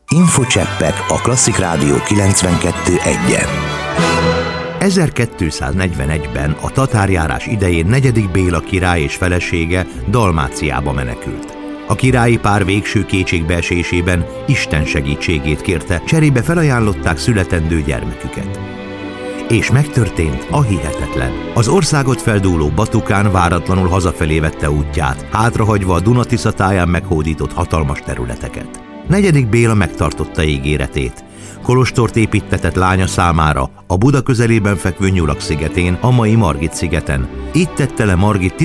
Infocseppek a Klasszik Rádió 92.1-en. 1241-ben a tatárjárás idején 4. Béla király és felesége Dalmáciába menekült. A királyi pár végső kétségbeesésében Isten segítségét kérte, cserébe felajánlották születendő gyermeküket. És megtörtént a hihetetlen. Az országot feldúló Batukán váratlanul hazafelé vette útját, hátrahagyva a Duna-Tisza táján meghódított hatalmas területeket. 4. Béla megtartotta ígéretét. Kolostort építtetett lánya számára a Buda közelében fekvő Nyulak szigetén, a mai Margit szigeten. Itt tette le Margit